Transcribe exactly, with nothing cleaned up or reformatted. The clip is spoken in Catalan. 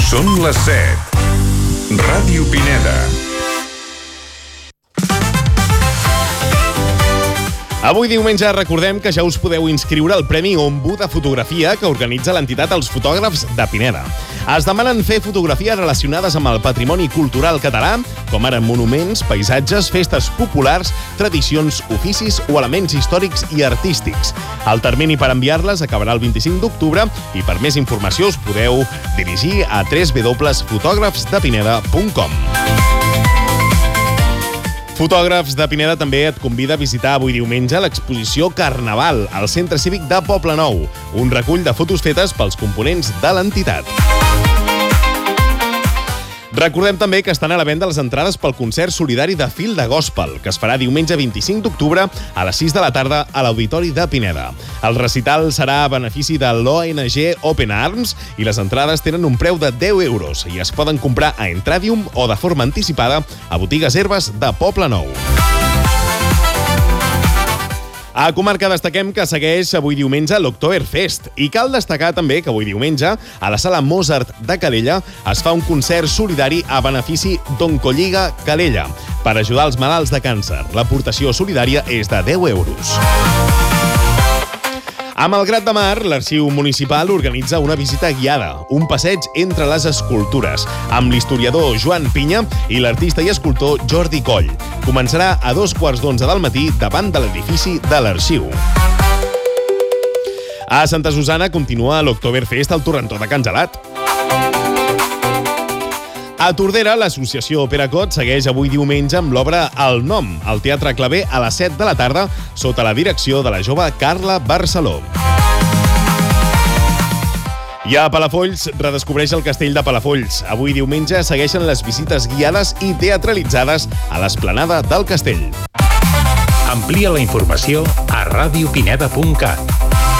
Són les set. Ràdio Pineda. Avui diumenge recordem que ja us podeu inscriure al Premi Ombu de Fotografia que organitza l'entitat Els Fotògrafs de Pineda. Es demanen fer fotografies relacionades amb el patrimoni cultural català, com ara monuments, paisatges, festes populars, tradicions, oficis o elements històrics i artístics. El termini per enviar-les acabarà el vint-i-cinc d'octubre i per més informació us podeu dirigir a w w w punt fotògrafs de pineda punt com. Fotògrafs de Pineda també et convida a visitar avui diumenge l'exposició Carnaval al Centre Cívic de Poblenou, un recull de fotos fetes pels components de l'entitat. Recordem també que estan a la venda les entrades pel concert solidari de Fil de Gospel, que es farà diumenge vint-i-cinc d'octubre a les sis de la tarda a l'Auditori de Pineda. El recital serà a benefici de l'O N G Open Arms i les entrades tenen un preu de deu euros i es poden comprar a Entradium o de forma anticipada a botigues Herbes de Poblenou. A Comarca destaquem que segueix avui diumenge l'Oktoberfest i cal destacar també que avui diumenge a la Sala Mozart de Calella es fa un concert solidari a benefici d'Oncolliga Calella per ajudar els malalts de càncer. L'aportació solidària és de deu euros. A Malgrat de Mar, l'Arxiu Municipal organitza una visita guiada, un passeig entre les escultures, amb l'historiador Joan Pinya i l'artista i escultor Jordi Coll. Començarà a dos quarts d'onze del matí davant de l'edifici de l'Arxiu. A Santa Susana continua l'Oktoberfest al Torrentó de Can Gelat. A Tordera, l'associació Peracot segueix avui diumenge amb l'obra El Nom, al Teatre Claver a les set de la tarda, sota la direcció de la jove Carla Barceló. I a Palafolls redescobreix el castell de Palafolls. Avui diumenge segueixen les visites guiades i teatralitzades a l'esplanada del castell. Amplia la informació a radiopineda punt cat.